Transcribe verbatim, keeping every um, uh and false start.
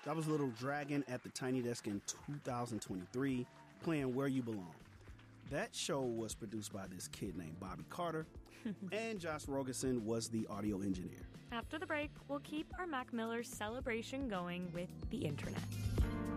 That was Little Dragon at the Tiny Desk in two thousand twenty-three, playing Where You Belong. That show was produced by this kid named Bobby Carter, and Josh Rogerson was the audio engineer. After the break, we'll keep our Mac Miller celebration going with the internet.